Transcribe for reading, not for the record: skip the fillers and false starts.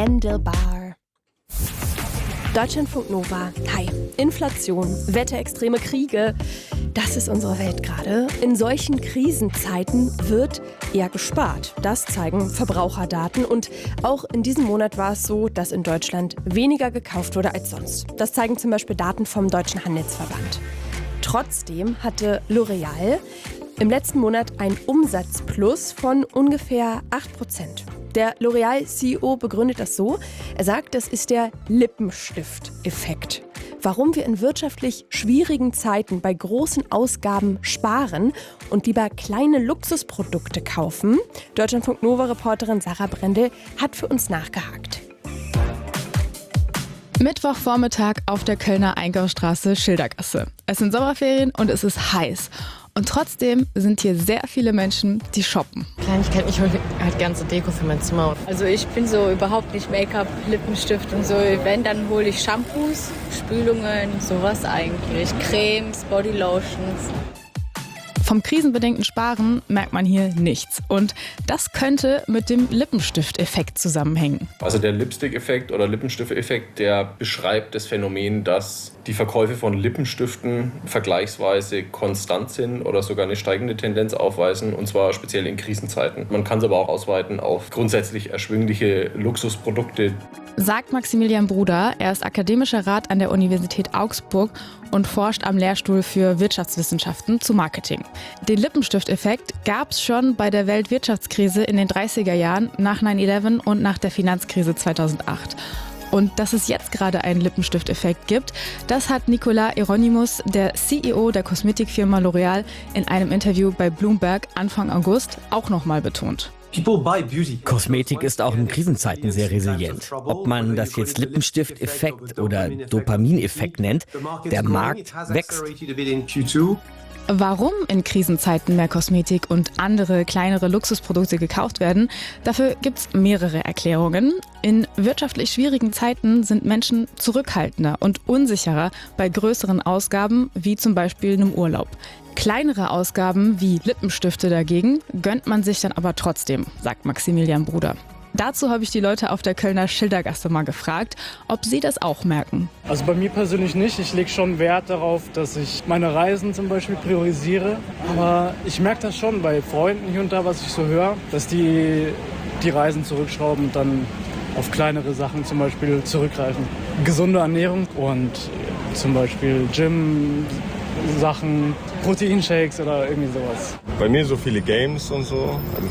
Handelbar. Deutschlandfunk Nova. Hi. Inflation, wetterextreme Kriege. Das ist unsere Welt gerade. In solchen Krisenzeiten wird eher gespart. Das zeigen Verbraucherdaten. Und auch in diesem Monat war es so, dass in Deutschland weniger gekauft wurde als sonst. Das zeigen zum Beispiel Daten vom Deutschen Handelsverband. Trotzdem hatte L'Oréal im letzten Monat ein Umsatzplus von ungefähr 8%. Der L'Oréal-CEO begründet das so. Er sagt, das ist der Lippenstift-Effekt. Warum wir in wirtschaftlich schwierigen Zeiten bei großen Ausgaben sparen und lieber kleine Luxusprodukte kaufen, Deutschlandfunk Nova-Reporterin Sarah Brendel hat für uns nachgehakt. Mittwochvormittag auf der Kölner Einkaufsstraße Schildergasse. Es sind Sommerferien und es ist heiß. Und trotzdem sind hier sehr viele Menschen, die shoppen. Kleinigkeit, ich hole halt ganze Deko für mein Zimmer. Also ich bin so überhaupt nicht Make-up, Lippenstift und so. Wenn, dann hole ich Shampoos, Spülungen, sowas eigentlich. Cremes, Bodylotions. Vom krisenbedingten Sparen merkt man hier nichts. Und das könnte mit dem Lippenstift-Effekt zusammenhängen. Also der Lipstick-Effekt oder Lippenstift-Effekt, der beschreibt das Phänomen, dass die Verkäufe von Lippenstiften vergleichsweise konstant sind oder sogar eine steigende Tendenz aufweisen, und zwar speziell in Krisenzeiten. Man kann es aber auch ausweiten auf grundsätzlich erschwingliche Luxusprodukte. Sagt Maximilian Bruder. Er ist akademischer Rat an der Universität Augsburg und forscht am Lehrstuhl für Wirtschaftswissenschaften zu Marketing. Den Lippenstift-Effekt gab es schon bei der Weltwirtschaftskrise in den 30er Jahren, nach 9/11 und nach der Finanzkrise 2008. Und dass es jetzt gerade einen Lippenstift-Effekt gibt, das hat Nicolas Hieronymus, der CEO der Kosmetikfirma L'Oréal, in einem Interview bei Bloomberg Anfang August auch nochmal betont. Kosmetik ist auch in Krisenzeiten sehr resilient. Ob man das jetzt Lippenstift-Effekt oder Dopamineffekt nennt, der Markt wächst. Warum in Krisenzeiten mehr Kosmetik und andere kleinere Luxusprodukte gekauft werden, dafür gibt es mehrere Erklärungen. In wirtschaftlich schwierigen Zeiten sind Menschen zurückhaltender und unsicherer bei größeren Ausgaben, wie zum Beispiel einem Urlaub. Kleinere Ausgaben wie Lippenstifte dagegen gönnt man sich dann aber trotzdem, sagt Maximilian Bruder. Dazu habe ich die Leute auf der Kölner Schildergasse mal gefragt, ob sie das auch merken. Also bei mir persönlich nicht. Ich lege schon Wert darauf, dass ich meine Reisen zum Beispiel priorisiere. Aber ich merke das schon bei Freunden hier und da, was ich so höre, dass die Reisen zurückschrauben und dann auf kleinere Sachen zum Beispiel zurückgreifen. Gesunde Ernährung und zum Beispiel Gym-Sachen, Proteinshakes oder irgendwie sowas. Bei mir so viele Games und so.